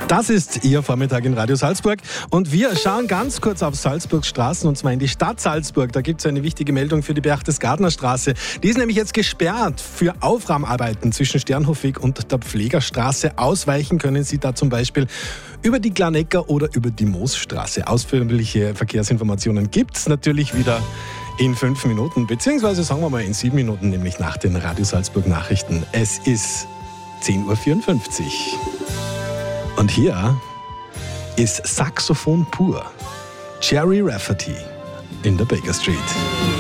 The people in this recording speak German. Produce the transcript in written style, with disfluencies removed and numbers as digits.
Das ist Ihr Vormittag in Radio Salzburg und wir schauen ganz kurz auf Salzburgs Straßen und zwar in die Stadt Salzburg. Da gibt es eine wichtige Meldung für die Berchtesgadener Straße. Die ist nämlich jetzt gesperrt für Aufrahmarbeiten zwischen Sternhofweg und der Pflegerstraße. Ausweichen können Sie da zum Beispiel über die Glanecker oder über die Moosstraße. Ausführliche Verkehrsinformationen gibt es natürlich wieder in 5 Minuten, beziehungsweise sagen wir mal in 7 Minuten, nämlich nach den Radio Salzburg Nachrichten. Es ist 10.54 Uhr. Und hier ist Saxophon pur. Jerry Rafferty in der Baker Street.